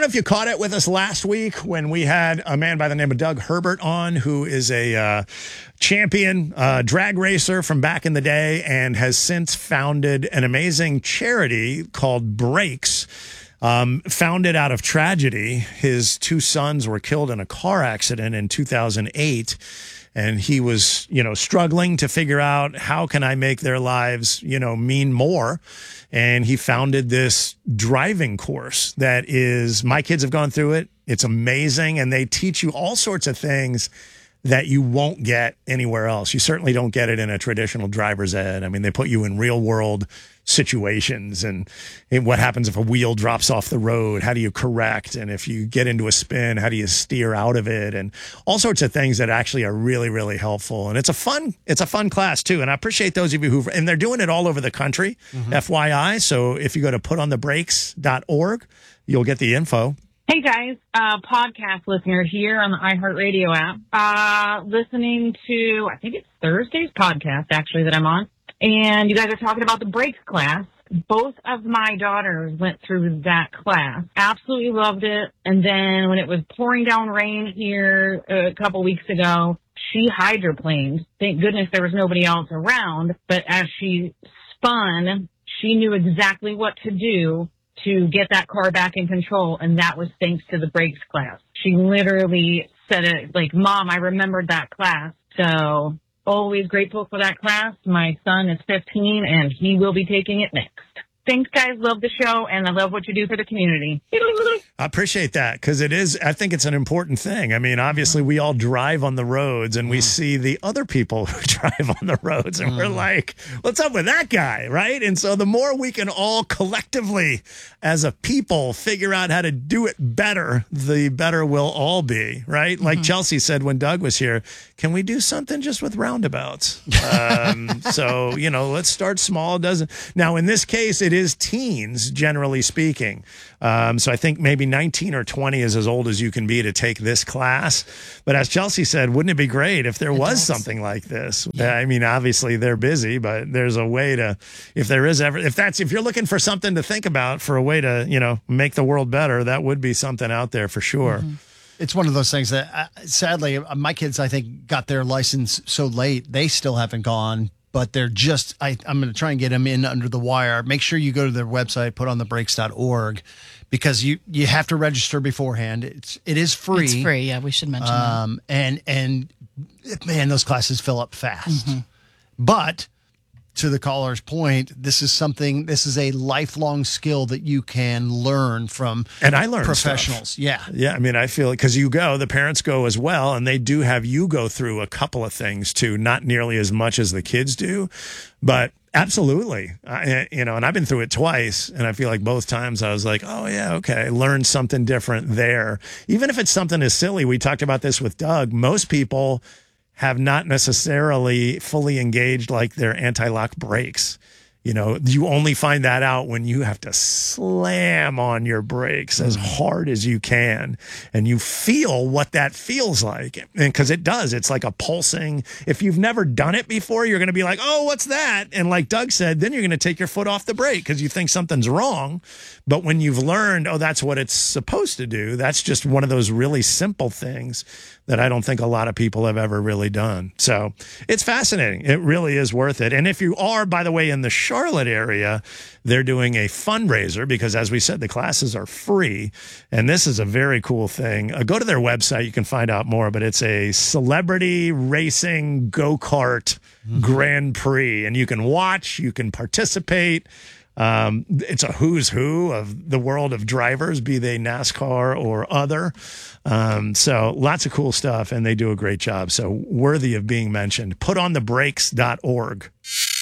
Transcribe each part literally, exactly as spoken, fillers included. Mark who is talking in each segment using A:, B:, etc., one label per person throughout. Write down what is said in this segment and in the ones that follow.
A: don't know if you caught it with us last week when we had a man by the name of Doug Herbert on, who is a uh, champion uh, drag racer from back in the day and has since founded an amazing charity called Brakes. Um, founded out of tragedy. His two sons were killed in a car accident in two thousand eight. And he was, you know, struggling to figure out how can I make their lives, you know, mean more. And he founded this driving course that is, my kids have gone through it. It's amazing. And they teach you all sorts of things that you won't get anywhere else. You certainly don't get it in a traditional driver's ed. I mean, they put you in real world situations and, and what happens if a wheel drops off the road? How do you correct? And if you get into a spin, how do you steer out of it? And all sorts of things that actually are really, really helpful. And it's a fun, it's a fun class too. And I appreciate those of you who, and they're doing it all over the country, mm-hmm. F Y I. So if you go to put on the brakes dot org, you'll get the info.
B: Hey guys, uh, podcast listener here on the iHeartRadio app, uh, listening to, I think it's Thursday's podcast actually that I'm on. And you guys are talking about the brakes class. Both of my daughters went through that class. Absolutely loved it. And then when it was pouring down rain here a couple weeks ago, she hydroplaned. Thank goodness there was nobody else around. But as she spun, she knew exactly what to do to get that car back in control. And that was thanks to the brakes class. She literally said it like, Mom, I remembered that class. So always grateful for that class. My son is fifteen, and he will be taking it next. Thanks, guys. Love the show, and I love what you do for the community.
A: I appreciate that because it is, I think it's an important thing. I mean, obviously, we all drive on the roads, and we mm. see the other people who drive on the roads, and mm. we're like, what's up with that guy, right? And so the more we can all collectively, as a people, figure out how to do it better, the better we'll all be, right? Mm-hmm. Like Chelsea said when Doug was here, can we do something just with roundabouts? um, so, you know, let's start small. Doesn't Now, in this case, it is teens, generally speaking. Um, so I think maybe nineteen or twenty is as old as you can be to take this class. But as Chelsea said, wouldn't it be great if there was something like this? Yeah. I mean, obviously they're busy, but there's a way to, if there is ever, if that's, if you're looking for something to think about for a way to, you know, make the world better, that would be something out there for sure.
C: Mm-hmm. It's one of those things that, uh, sadly, my kids, I think, got their license so late, they still haven't gone, but they're just, I, I'm going to try and get them in under the wire. Make sure you go to their website, put on the brakes dot org, because you, you have to register beforehand. It's, it is free.
D: It's free, yeah, we should mention
C: um, that. And, and, man, those classes fill up fast. Mm-hmm. But to the caller's point, this is something, this is a lifelong skill that you can learn from
A: and I learned
C: professionals.
A: Stuff.
C: Yeah.
A: Yeah. I mean, I feel because you go, the parents go as well, and they do have you go through a couple of things too, not nearly as much as the kids do, but absolutely. I, you know, and I've been through it twice, and I feel like both times I was like, oh yeah, okay, learn something different there. Even if it's something as silly, we talked about this with Doug, most people have not necessarily fully engaged like their anti-lock brakes. You know, you only find that out when you have to slam on your brakes as hard as you can, and you feel what that feels like. And because it does, it's like a pulsing. If you've never done it before, you're going to be like, oh, what's that? And like Doug said, then you're going to take your foot off the brake because you think something's wrong. But when you've learned, oh, that's what it's supposed to do, that's just one of those really simple things that I don't think a lot of people have ever really done. So it's fascinating. It really is worth it. And if you are, by the way, in the Charlotte area, they're doing a fundraiser because, as we said, the classes are free. And this is a very cool thing. Uh, go to their website. You can find out more. But it's a celebrity racing go-kart mm-hmm. Grand Prix. And you can watch. You can participate. Um, it's a who's who of the world of drivers, be they NASCAR or other. Um, so lots of cool stuff, and they do a great job. So worthy of being mentioned. put on the brakes dot org.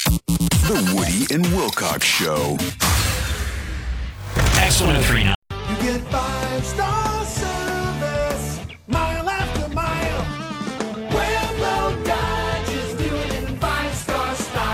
E: The Woody and Wilcox Show.
F: X one oh three point
G: nine. You get five-star service, mile after mile. Pueblo Dodge is doing it in five-star style.
F: Don't waste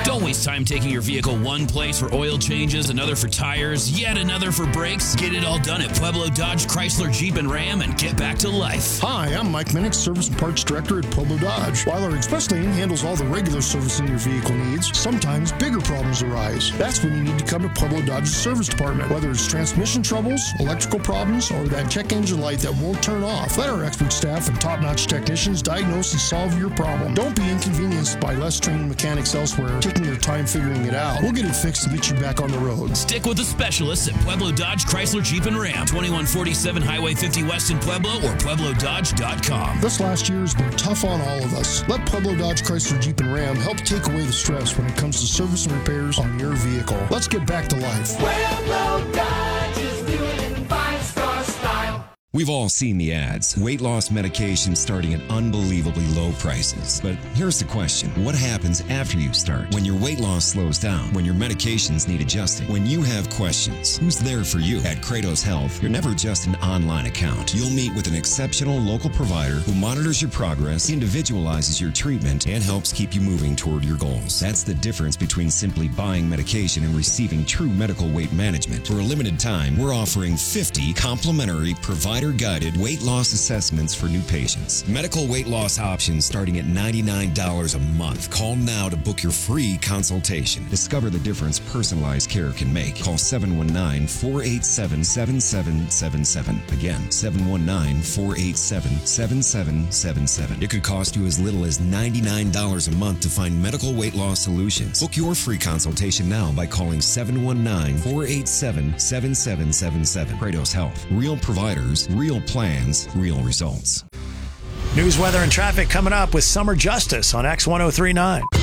D: time taking your vehicle one place for oil changes, another for tires, yet another for brakes? Get it all done at Pueblo Dodge, Chrysler, Jeep, and Ram and get back to life.
F: Hi, I'm Mike Minnick, Service and Parts Director at Pueblo Dodge. While our express lane handles all the regular servicing your vehicle needs, sometimes bigger problems arise. That's when you need to come to Pueblo Dodge's service department. Whether it's transmission troubles, electrical problems, or that check engine light that won't turn off, let our expert staff and top-notch technicians diagnose and solve your problem. Don't be inconvenienced by less trained mechanics elsewhere taking their time figuring it out. We'll get it fixed and get you back on the road.
D: Stick with the specialists at Pueblo Dodge, Chrysler, Jeep, and Ram. twenty-one forty-seven Highway fifty West in Pueblo or pueblo dodge dot com.
F: This last year has been tough on all of us. Let Pueblo Dodge, Chrysler, Jeep, and Ram help take away the stress when it comes to service and repairs on your vehicle. Let's get back to life.
G: Pueblo Dodge is doing it in five-star style.
H: We've all seen the ads. Weight loss medications starting at unbelievably low prices. But here's the question. What happens after you start? When your weight loss slows down? When your medications need adjusting? When you have questions? Who's there for you? At Kratos Health, you're never just an online account. You'll meet with an exceptional local provider who monitors your progress, individualizes your treatment, and helps keep you moving toward your goals. That's the difference between simply buying medication and receiving true medical weight management. For a limited time, we're offering fifty complimentary provider guided weight loss assessments for new patients. Medical weight loss options starting at ninety-nine dollars a month. Call now to book your free consultation. Discover the difference personalized care can make. Call seven one nine, four eight seven, seven seven seven seven. Again, seven one nine, four eight seven, seven seven seven seven. It could cost you as little as ninety-nine dollars a month to find medical weight loss solutions. Book your free consultation now by calling seven one nine, four eight seven, seven seven seven seven. Kratos Health. Real providers, real plans, real results.
A: News, weather, and traffic coming up with Summer Justice on X ten thirty-nine.